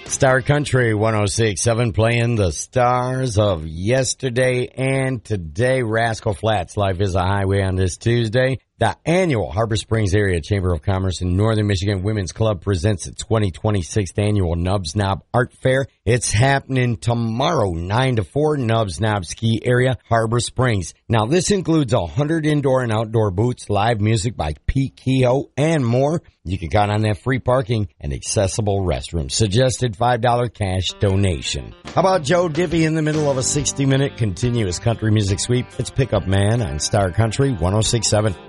Star Country 106.7 playing the stars of yesterday and today. Rascal Flats, Life is a Highway on this Tuesday. The annual Harbor Springs Area Chamber of Commerce in Northern Michigan Women's Club presents its 2026 annual Nubs Knob Art Fair. It's happening tomorrow, 9 to 4, Nubs Knob Ski Area, Harbor Springs. Now, this includes 100 indoor and outdoor booths, live music by Pete Kehoe, and more. You can count on that free parking and accessible restrooms. Suggested $5 cash donation. How about Joe Diffie in the middle of a 60-minute continuous country music sweep? It's Pickup Man on Star Country 106.7.